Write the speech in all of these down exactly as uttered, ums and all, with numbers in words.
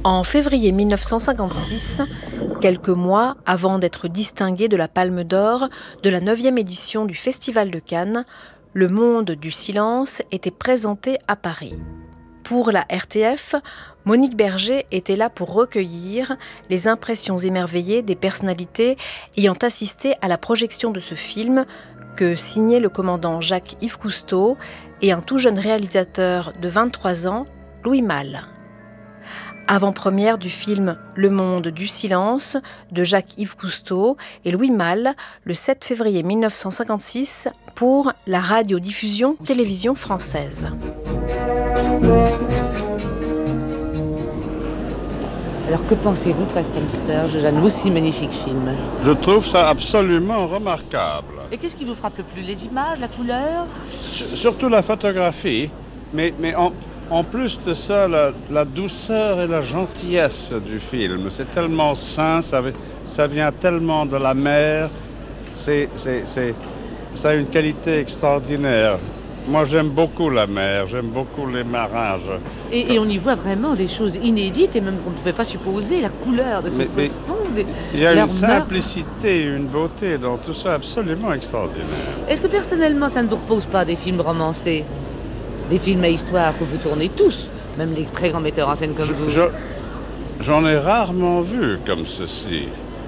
En février mille neuf cent cinquante-six, quelques mois avant d'être distingué de la Palme d'Or de la neuvième édition du Festival de Cannes, Le Monde du Silence était présenté à Paris. Pour la R T F, Monique Berger était là pour recueillir les impressions émerveillées des personnalités ayant assisté à la projection de ce film que signait le commandant Jacques-Yves Cousteau et un tout jeune réalisateur de vingt-trois ans, Louis Malle. Avant-première du film Le Monde du Silence de Jacques-Yves Cousteau et Louis Malle le sept février mille neuf cent cinquante-six pour la radiodiffusion télévision française. Alors que pensez-vous, Prestemster, d'un aussi magnifique film? Je trouve ça absolument remarquable. Et qu'est-ce qui vous frappe le plus? Les images, la couleur? Surtout la photographie, mais, mais en, en plus de ça, la, la douceur et la gentillesse du film. C'est tellement sain, ça, ça vient tellement de la mer, c'est, c'est, c'est, ça a une qualité extraordinaire. Moi, j'aime beaucoup la mer, j'aime beaucoup les marins. Je... Et, et on y voit vraiment des choses inédites et même qu'on ne pouvait pas supposer, la couleur de ces poissons. Des... Il y a une simplicité, une beauté dans tout ça absolument extraordinaire. Est-ce que personnellement, ça ne vous repose pas des films romancés? Des films à histoire que vous tournez tous, même les très grands metteurs en scène comme je, vous? je, J'en ai rarement vu comme ceci.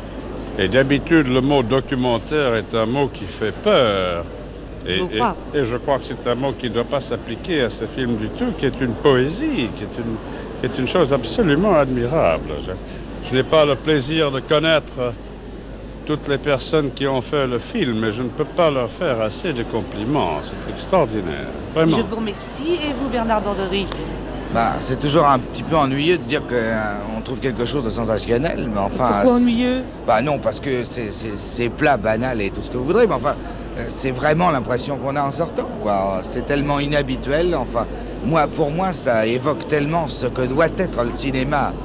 Et d'habitude, le mot documentaire est un mot qui fait peur. Et, je vous crois. Et, et je crois que c'est un mot qui ne doit pas s'appliquer à ce film du tout, qui est une poésie, qui est une, qui est une chose absolument admirable. Je, je n'ai pas le plaisir de connaître toutes les personnes qui ont fait le film, mais je ne peux pas leur faire assez de compliments. C'est extraordinaire, vraiment. Je vous remercie. Et vous, Bernard Borderie? Bah, c'est toujours un petit peu ennuyeux de dire qu'on euh, trouve quelque chose de sensationnel, mais enfin... Pourquoi ennuyeux? Bah non, parce que c'est, c'est, c'est plat, banal et tout ce que vous voudrez, mais enfin, c'est vraiment l'impression qu'on a en sortant, quoi. C'est tellement inhabituel, enfin, moi, pour moi, ça évoque tellement ce que doit être le cinéma,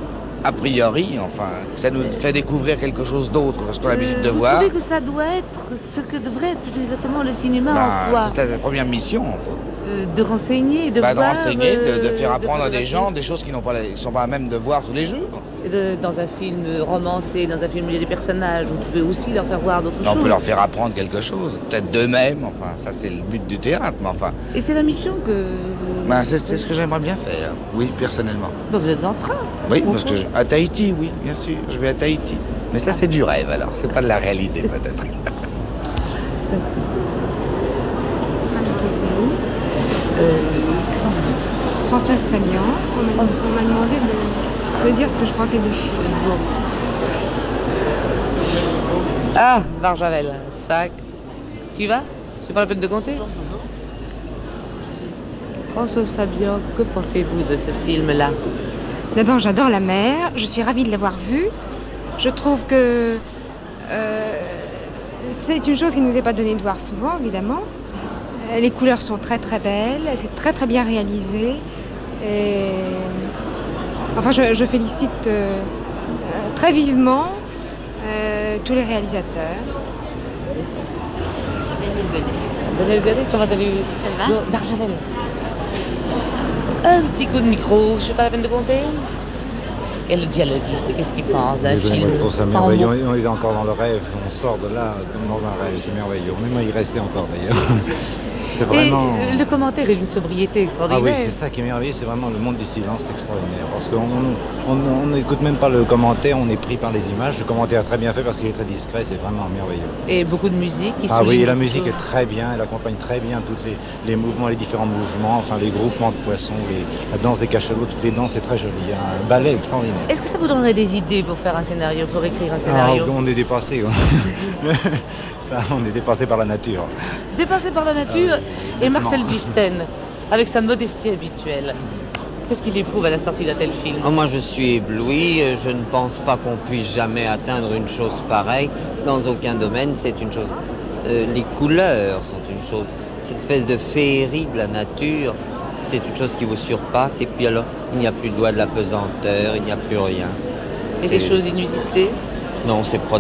a priori, enfin, que ça nous fait découvrir quelque chose d'autre que ce qu'on a l'habitude de vous voir. Vous trouvez que ça doit être ce que devrait être plus exactement le cinéma bah, en quoi? C'est la première mission, en fait. Euh, de renseigner, de bah, voir... De renseigner, euh, de, de faire apprendre de à des gens des choses qui ne sont pas à même de voir tous les jours. De, dans un film romancé, dans un film où il y a des personnages, vous pouvez aussi leur faire voir d'autres non, choses. On peut leur faire apprendre quelque chose, peut-être d'eux-mêmes, enfin, ça c'est le but du théâtre, mais enfin... Et c'est la mission que... Bah, c'est, c'est ce que j'aimerais bien faire, oui, personnellement. Bah, vous êtes en train? Oui, parce que je, à Tahiti, oui, bien sûr, je vais à Tahiti. Mais ça c'est du rêve alors, c'est pas de la réalité peut-être. euh, Françoise Fabian, on m'a, on m'a demandé de, de dire ce que je pensais du film. Bon. Ah, Barjavel, sac. Tu y vas? C'est pas la peine de compter? Françoise Fabian, que pensez-vous de ce film-là? D'abord, j'adore la mer, je suis ravie de l'avoir vue. Je trouve que euh, c'est une chose qui ne nous est pas donnée de voir souvent, évidemment. Les couleurs sont très très belles, c'est très très bien réalisé. Et... Enfin, je, je félicite euh, très vivement euh, tous les réalisateurs. Comment allez-vous? Ça va? Barjavel. Un petit coup de micro, je sais pas la peine de compter. Et le dialoguiste, qu'est-ce qu'il pense d'un film sans mots? On est encore dans le rêve, on sort de là dans un rêve, c'est merveilleux. On aimerait y rester encore d'ailleurs. C'est vraiment... Et le commentaire est d'une sobriété extraordinaire. Ah oui, c'est ça qui est merveilleux, c'est vraiment le monde du silence, c'est extraordinaire. Parce qu'on n'écoute même pas le commentaire, on est pris par les images. Le commentaire est très bien fait parce qu'il est très discret, c'est vraiment merveilleux. Et beaucoup de musique qui Ah oui, et la tout. musique est très bien, elle accompagne très bien tous les, les mouvements, les différents mouvements, enfin les groupements de poissons, les, la danse des cachalots, toutes les danses, c'est très joli. Il y a un ballet extraordinaire. Est-ce que ça vous donnerait des idées pour faire un scénario, pour écrire un scénario? Ah, on est dépassé. Ça, on est dépassé par la nature. Dépassé par la nature. Et Marcel Bisten, avec sa modestie habituelle, qu'est-ce qu'il éprouve à la sortie d'un tel film? Oh, moi, je suis ébloui. Je ne pense pas qu'on puisse jamais atteindre une chose pareille. Dans aucun domaine, c'est une chose... Euh, les couleurs sont une chose... Cette espèce de féerie de la nature, c'est une chose qui vous surpasse. Et puis alors, il n'y a plus de loi de la pesanteur, il n'y a plus rien. Et des choses inusitées? Non, c'est